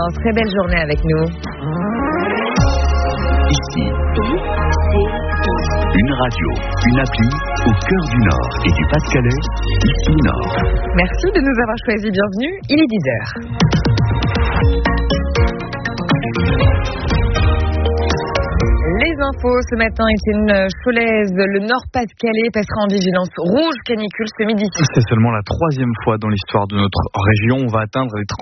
Une très belle journée avec nous. Ici, une radio, une appli au cœur du Nord et du Pas-de-Calais, ici Nord. Merci de nous avoir choisis. Bienvenue, il est 10h. Les infos ce matin, Étienne Cholez, le Nord-Pas-de-Calais passera en vigilance rouge canicule ce midi. C'est seulement la troisième fois dans l'histoire de notre région. On va atteindre les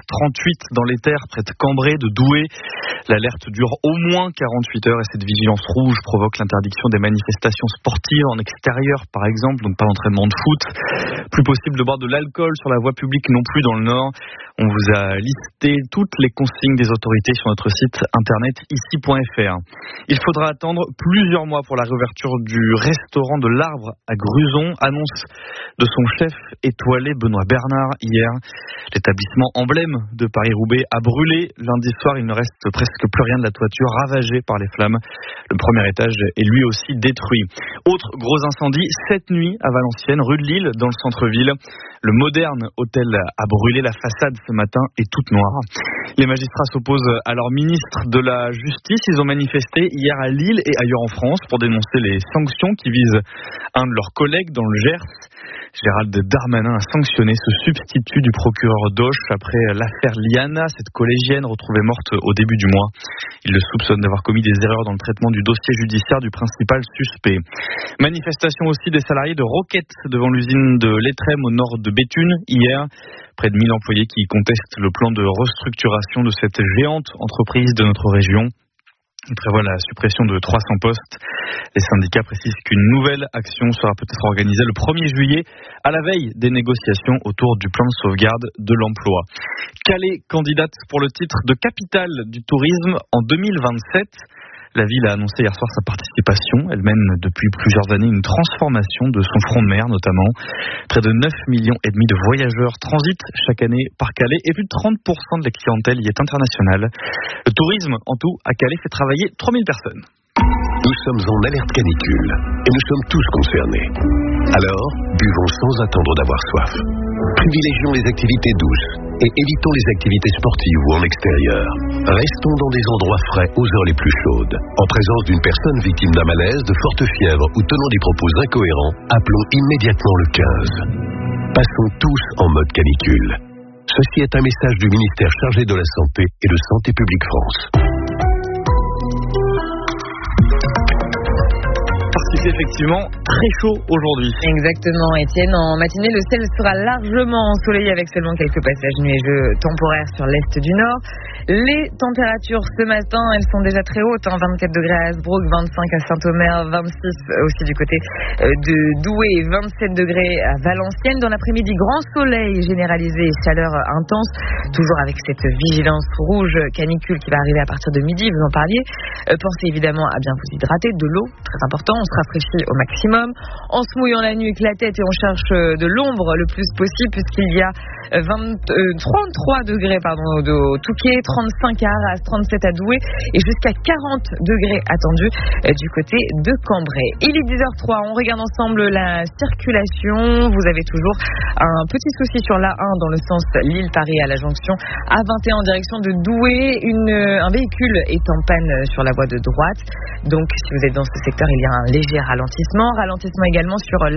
37-38 dans les terres, près de Cambrai, de Douai. L'alerte dure au moins 48 heures et cette vigilance rouge provoque l'interdiction des manifestations sportives en extérieur, par exemple, donc pas d'entraînement de foot. Plus possible de boire de l'alcool sur la voie publique non plus dans le Nord. On vous a listé toutes les consignes des autorités sur notre site internet ici.fr. Il faudra attendre plusieurs mois pour la réouverture du restaurant de l'Arbre à Gruson. Annonce de son chef étoilé Benoît Bernard hier. L'établissement emblème de Paris-Roubaix a brûlé. Lundi soir, il ne reste presque plus rien de la toiture ravagée par les flammes. Le premier étage est lui aussi détruit. Autre gros incendie, cette nuit à Valenciennes, rue de Lille, dans le centre-ville. Le moderne hôtel a brûlé. La façade ce matin est toute noire. Les magistrats s'opposent à leur ministre de la Justice. Ils ont manifesté hier à Lille et ailleurs en France pour dénoncer les sanctions qui visent un de leurs collègues dans le Gers. Gérald Darmanin a sanctionné ce substitut du procureur d'Auch après l'affaire Liana, cette collégienne retrouvée morte au début du mois. Il le soupçonne d'avoir commis des erreurs dans le traitement du dossier judiciaire du principal suspect. Manifestation aussi des salariés de Roquette devant l'usine de l'Étrême au nord de Béthune hier. Près de 1000 employés qui contestent le plan de restructuration de cette géante entreprise de notre région. Il prévoit la suppression de 300 postes. Les syndicats précisent qu'une nouvelle action sera peut-être organisée le 1er juillet à la veille des négociations autour du plan de sauvegarde de l'emploi. Calais candidate pour le titre de capitale du tourisme en 2027. La ville a annoncé hier soir sa participation. Elle mène depuis plusieurs années une transformation de son front de mer notamment. Près de 9,5 millions de voyageurs transitent chaque année par Calais et plus de 30% de la clientèle y est internationale. Le tourisme en tout à Calais fait travailler 3000 personnes. Nous sommes en alerte canicule et nous sommes tous concernés. Alors, buvons sans attendre d'avoir soif. Privilégions les activités douces et évitons les activités sportives ou en extérieur. Restons dans des endroits frais aux heures les plus chaudes. En présence d'une personne victime d'un malaise, de forte fièvre ou tenant des propos incohérents, appelons immédiatement le 15. Passons tous en mode canicule. Ceci est un message du ministère chargé de la Santé et de Santé publique France. C'est effectivement très chaud aujourd'hui. Exactement, Étienne. En matinée, le ciel sera largement ensoleillé avec seulement quelques passages nuageux temporaires sur l'est du nord. Les températures ce matin, elles sont déjà très hautes. 24 degrés à Hasbrook, 25 à Saint-Omer, 26 aussi du côté de Douai, 27 degrés à Valenciennes. Dans l'après-midi, grand soleil généralisé et chaleur intense. Toujours avec cette vigilance rouge canicule qui va arriver à partir de midi, vous en parliez. Pensez évidemment à bien vous hydrater, de l'eau, très important. On se rafraîchit au maximum en se mouillant la nuque, la tête et on cherche de l'ombre le plus possible puisqu'il y a 33 degrés au Touquet, 35 à Arras, 37 à Douai et jusqu'à 40 degrés attendus du côté de Cambrai. Il est 10h03, on regarde ensemble la circulation. Vous avez toujours un petit souci sur l'A1 dans le sens Lille-Paris à la jonction A21 en direction de Douai. Un véhicule est en panne sur la voie de droite. Donc si vous êtes dans ce secteur, il y a un léger ralentissement également sur